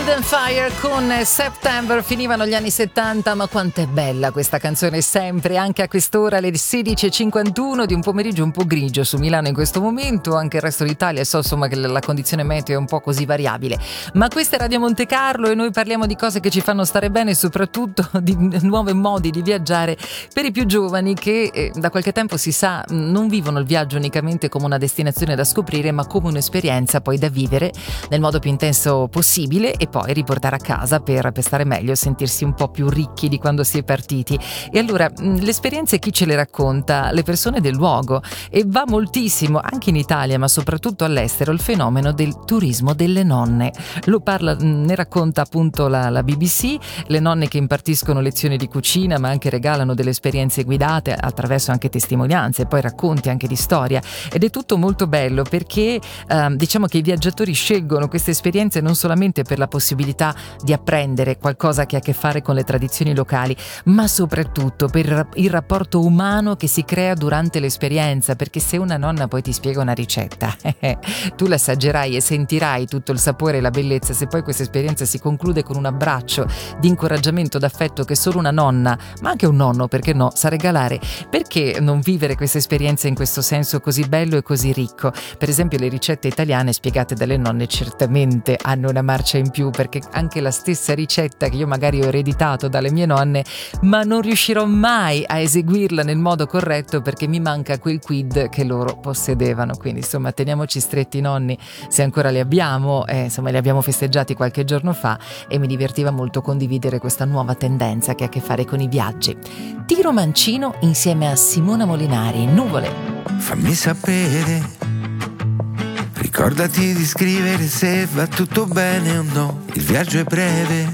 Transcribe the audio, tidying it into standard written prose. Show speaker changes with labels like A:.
A: Wind and Fire con September. Finivano gli anni 70, ma quanto è bella questa canzone sempre, anche a quest'ora, alle 16:51 di un pomeriggio un po' grigio su Milano in questo momento, anche il resto d'Italia, so insomma che la condizione meteo è un po' così variabile, ma questa è Radio Monte Carlo e noi parliamo di cose che ci fanno stare bene e soprattutto di nuovi modi di viaggiare per i più giovani che da qualche tempo si sa non vivono il viaggio unicamente come una destinazione da scoprire, ma come un'esperienza poi da vivere nel modo più intenso possibile e poi riportare a casa per stare meglio, sentirsi un po' più ricchi di quando si è partiti. E allora le esperienze chi ce le racconta? Le persone del luogo, e va moltissimo anche in Italia ma soprattutto all'estero il fenomeno del turismo delle nonne. Ne racconta appunto la BBC, le nonne che impartiscono lezioni di cucina ma anche regalano delle esperienze guidate attraverso anche testimonianze e poi racconti anche di storia, ed è tutto molto bello perché diciamo che i viaggiatori scelgono queste esperienze non solamente per la possibilità di apprendere qualcosa che ha a che fare con le tradizioni locali, ma soprattutto per il rapporto umano che si crea durante l'esperienza, perché se una nonna poi ti spiega una ricetta tu l'assaggerai e sentirai tutto il sapore e la bellezza. Se poi questa esperienza si conclude con un abbraccio di incoraggiamento, d'affetto che solo una nonna, ma anche un nonno, perché no, sa regalare, perché non vivere questa esperienza in questo senso così bello e così ricco? Per esempio le ricette italiane spiegate dalle nonne certamente hanno una marcia in più, perché anche la stessa ricetta che io magari ho ereditato dalle mie nonne, ma non riuscirò mai a eseguirla nel modo corretto perché mi manca quel quid che loro possedevano. Quindi insomma teniamoci stretti i nonni, se ancora li abbiamo, insomma li abbiamo festeggiati qualche giorno fa e mi divertiva molto condividere questa nuova tendenza che ha a che fare con i viaggi. Tiro Mancino insieme a Simona Molinari, Nuvole.
B: Fammi sapere, ricordati di scrivere se va tutto bene o no, il viaggio è breve.